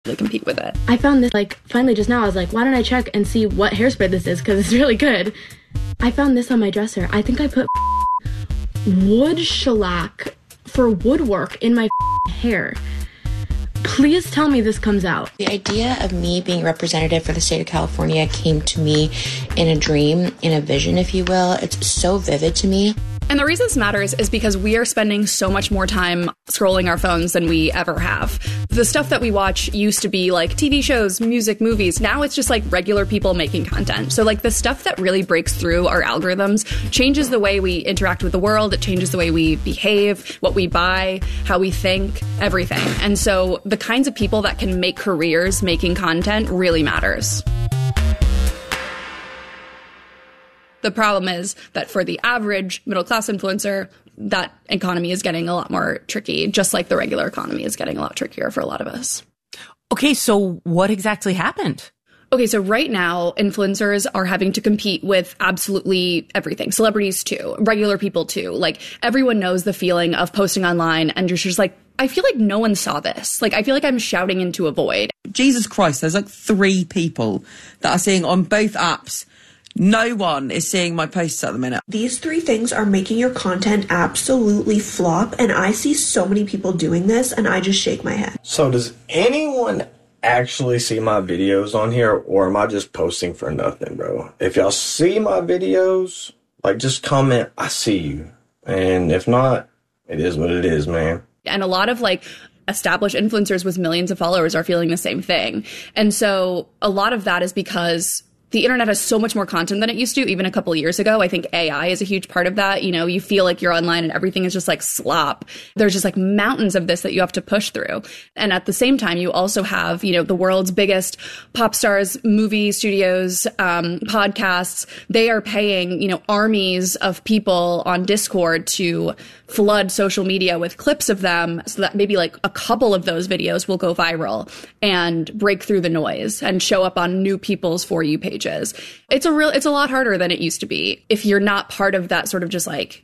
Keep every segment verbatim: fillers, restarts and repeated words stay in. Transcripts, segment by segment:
really compete with it. I found this, like, finally just now, I was like, why don't I check and see what hairspray this is, because it's really good. I found this on my dresser. I think I put wood shellac for woodwork in my hair. Please tell me this comes out. The idea of me being representative for the state of California came to me in a dream, in a vision, if you will. It's so vivid to me. And the reason this matters is because we are spending so much more time scrolling our phones than we ever have. The stuff that we watch used to be like T V shows, music, movies. Now it's just like regular people making content. So like the stuff that really breaks through our algorithms changes the way we interact with the world. It changes the way we behave, what we buy, how we think, everything. And so the kinds of people that can make careers making content really matters. The problem is that for the average middle-class influencer, that economy is getting a lot more tricky, just like the regular economy is getting a lot trickier for a lot of us. Okay, so what exactly happened? Okay, so right now, influencers are having to compete with absolutely everything. Celebrities too, regular people too. Like, everyone knows the feeling of posting online and you're just like, I feel like no one saw this. Like, I feel like I'm shouting into a void. Jesus Christ, there's like three people that are seeing on both apps. No one is seeing my posts at the minute. These three things are making your content absolutely flop, and I see so many people doing this, and I just shake my head. So does anyone actually see my videos on here, or am I just posting for nothing, bro? If y'all see my videos, like, just comment, I see you. And if not, it is what it is, man. And a lot of, like, established influencers with millions of followers are feeling the same thing. And so a lot of that is because the internet has so much more content than it used to, even a couple of years ago. I think A I is a huge part of that. You know, you feel like you're online and everything is just like slop. There's just like mountains of this that you have to push through. And at the same time, you also have, you know, the world's biggest pop stars, movie studios, um, podcasts. They are paying, you know, armies of people on Discord to flood social media with clips of them so that maybe like a couple of those videos will go viral and break through the noise and show up on new people's For You pages. It's a real, it's a lot harder than it used to be. If you're not part of that sort of just like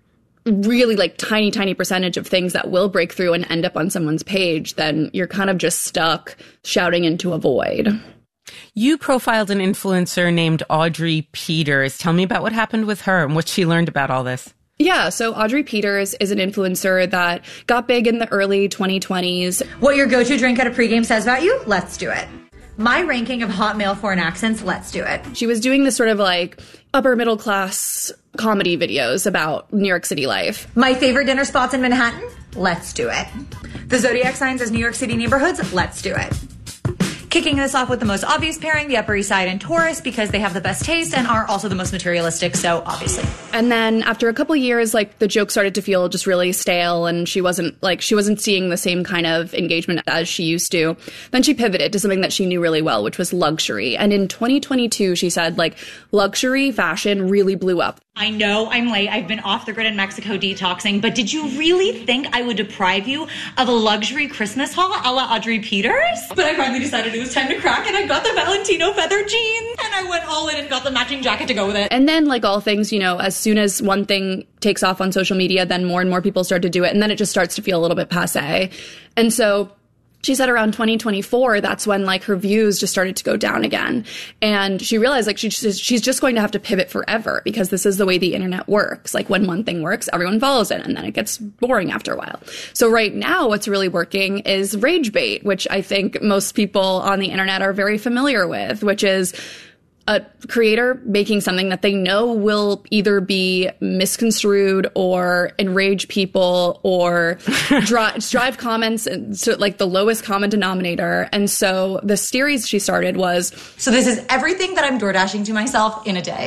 really like tiny, tiny percentage of things that will break through and end up on someone's page, then you're kind of just stuck shouting into a void. You profiled an influencer named Audrey Peters. Tell me about what happened with her and what she learned about all this. Yeah, so Audrey Peters is an influencer that got big in the early twenty twenties. What your go-to drink at a pregame says about you? Let's do it. My ranking of hot male foreign accents? Let's do it. She was doing this sort of like upper middle class comedy videos about New York City life. My favorite dinner spots in Manhattan? Let's do it. The zodiac signs as New York City neighborhoods? Let's do it. Kicking this off with the most obvious pairing, the Upper East Side and Taurus, because they have the best taste and are also the most materialistic, so obviously. And then after a couple of years, like, the joke started to feel just really stale, and she wasn't, like, she wasn't seeing the same kind of engagement as she used to. Then she pivoted to something that she knew really well, which was luxury. And in twenty twenty-two, she said, like, luxury fashion really blew up. I know I'm late. I've been off the grid in Mexico detoxing, but did you really think I would deprive you of a luxury Christmas haul a la Audrey Peters? But I finally decided it was time to crack, and I got the Valentino feather jeans, and I went all in and got the matching jacket to go with it. And then, like all things, you know, as soon as one thing takes off on social media, then more and more people start to do it, and then it just starts to feel a little bit passé. And so she said around twenty twenty-four, that's when, like, her views just started to go down again. And she realized, like, she just, she's just going to have to pivot forever because this is the way the internet works. Like, when one thing works, everyone follows it, and then it gets boring after a while. So right now, what's really working is rage bait, which I think most people on the internet are very familiar with, which is a creator making something that they know will either be misconstrued or enrage people or drive, drive comments to like the lowest common denominator. And so the series she started was, so this is everything that I'm door dashing to myself in a day.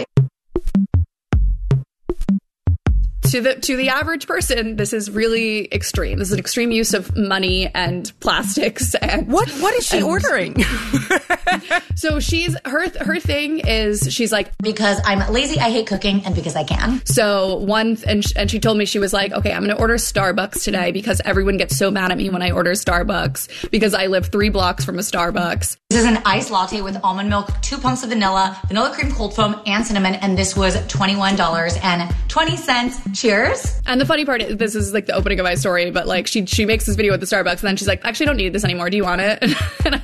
To the to the average person, this is really extreme. This is an extreme use of money and plastics. And what what is she and, ordering? So she's her her thing is she's like, because I'm lazy, I hate cooking, and because I can. So one and and she told me, she was like, okay, I'm going to order Starbucks today because everyone gets so mad at me when I order Starbucks because I live three blocks from a Starbucks. This is an iced latte with almond milk, two pumps of vanilla, vanilla cream cold foam, and cinnamon, and this was twenty-one dollars and twenty cents. Cheers. And the funny part is, this is like the opening of my story, but like she she makes this video at the Starbucks, and then she's like, actually, I don't need this anymore. Do you want it? And